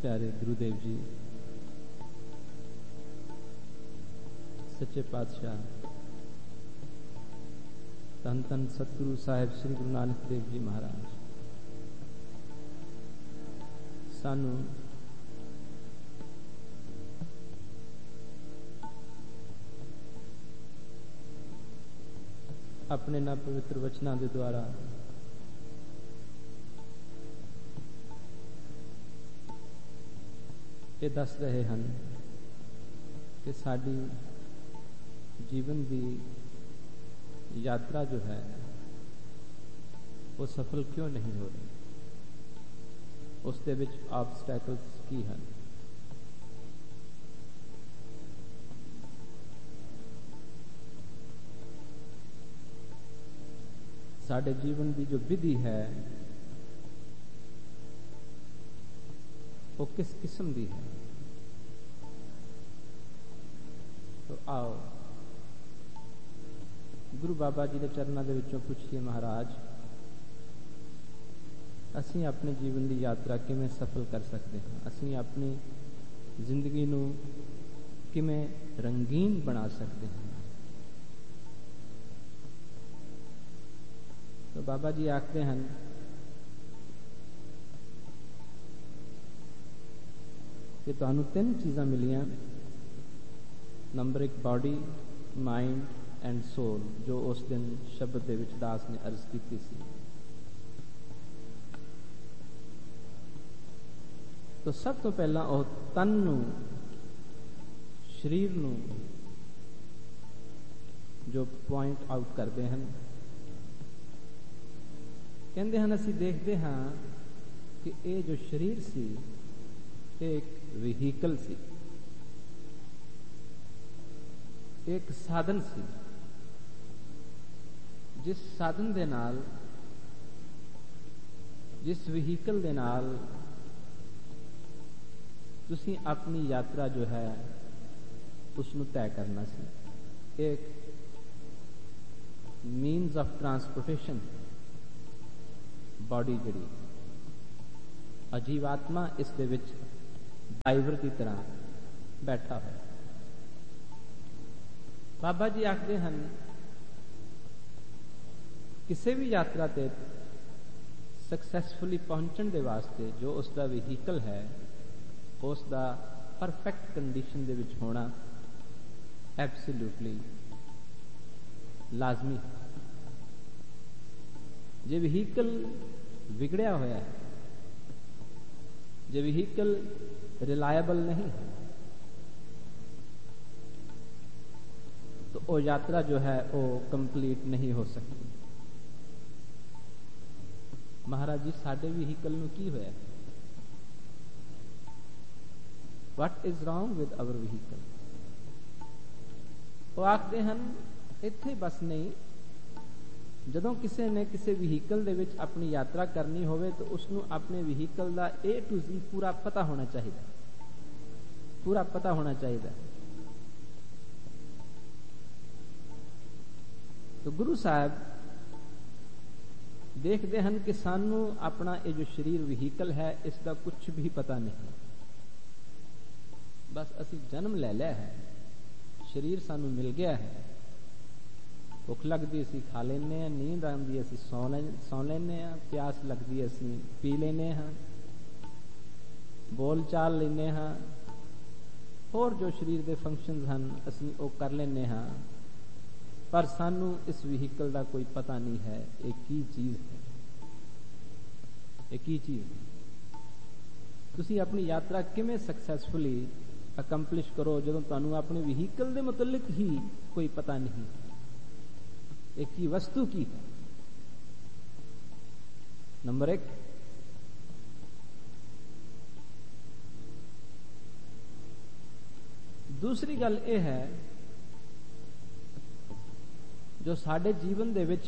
प्यारे गुरुदेव जी, सच्चे पातशाह धन धन सतगुरु साहिब श्री गुरु नानक देव जी महाराज सानू अपने ना पवित्र वचनां दे द्वारा ये दस रहे हैं कि साडी जीवन की यात्रा जो है वो सफल क्यों नहीं हो रही, उस दे विच ऑब्स्टैकल्स की हैं। साडे जीवन की जो विधि है वो किस किस्म की है। तो आओ गुरु बाबा जी के चरणों के विचों पूछिए, महाराज असी अपने जीवन की यात्रा किमें सफल कर सकते हैं, असी अपनी जिंदगी नू किमें रंगीन बना सकते हैं। तो बाबा जी आखते हैं कि तुहानू तीन चीज़ां मिलियां, नंबर एक बॉडी, माइंड एंड सोल, जो उस दिन शब्द दे विच दास ने अर्ज की सी। तो सब तो पहला वह तन नू, शरीर नू जो पॉइंट आउट करते हैं, कहते हैं असी देखते हाँ कि ये जो शरीर सी एक व्हीकल सी, एक साधन सी, जिस साधन दे नाल, जिस व्हीकल दे नाल तुसी अपनी यात्रा जो है उसनू तय करना सी। एक मीन्स ऑफ ट्रांसपोर्टेशन बॉडी जड़ी, अजीवात्मा इस दे विच ड्राइवर की तरह बैठा है। बाबा जी आखते हैं किसी भी यात्रा ते सक्सैसफुली पहुंचने के वास्ते जो उसका व्हीकल है उसका परफेक्ट कंडीशन दे विच होना एब्सोल्यूटली लाजमी है। जे व्हीकल बिगड़िया होया है, जे व्हीकल रिलायबल नहीं है, तो वो यात्रा जो है वो कंप्लीट नहीं हो सकती। महाराज जी साडे व्हीकल नू की होया, what is wrong with our vehicle. वो आखते हैं इत्थे बस नहीं, जदों किसी ने किसी व्हीकल दे विच अपनी यात्रा करनी होवे तो उसनू अपने व्हीकल का A to Z पूरा पता होना चाहिए, पूरा पता होना चाहिए। तो गुरु साहब देखते हैं कि सानू अपना ये जो शरीर व्हीकल है इसका कुछ भी पता नहीं, बस असी जन्म ले लिया है, शरीर सानू मिल गया है, भुख लगती असी खा लेने, नींद आती असी सौ लेने, प्यास लगती असी पी लेने, बोल चाल लेने, और जो शरीर के फंक्शन हैं असी वो कर लेने, पर सानू इस व्हीकल का कोई पता नहीं है एक ही चीज है, एक ही चीज है। तुसी अपनी यात्रा किमें सक्सैसफुली अकंप्लिश करो जो तुहानू अपने व्हीकल के मुतलिक ही कोई पता नहीं, एक ही वस्तु की है। नंबर एक, दूसरी गल यह है जो साडे जीवन दे विच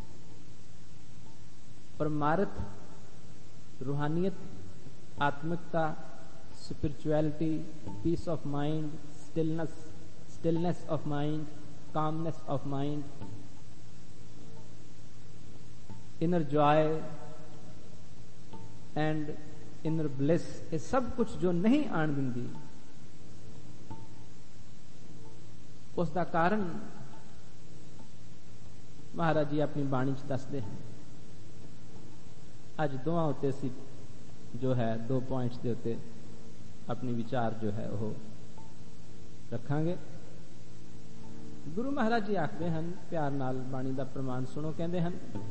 परमार्थ, रूहानियत, आत्मिकता, spirituality, piece of mind, stillness of mind, calmness of mind, inner joy and inner bliss, ਇਹ ਸਭ ਕੁਝ ਜੋ ਨਹੀਂ ਆਣ ਦਿੰਦੀ, ਉਸ ਦਾ ਕਾਰਨ ਮਹਾਰਾਜ ਜੀ ਆਪਣੀ ਬਾਣੀ 'ਚ ਦੱਸਦੇ ਹਨ। ਅੱਜ ਦੋਵਾਂ ਉੱਤੇ ਅਸੀਂ ਜੋ ਹੈ 2 ਪੁਆਇੰਟਸ ਦੇ ਉੱਤੇ ਆਪਣੀ ਵਿਚਾਰ ਜੋ ਹੈ ਉਹ ਰੱਖਾਂਗੇ। ਗੁਰੂ ਮਹਾਰਾਜ ਜੀ ਆਖਦੇ ਹਨ, ਪਿਆਰ ਨਾਲ ਬਾਣੀ ਦਾ ਪ੍ਰਮਾਣ ਸੁਣੋ, ਕਹਿੰਦੇ ਹਨ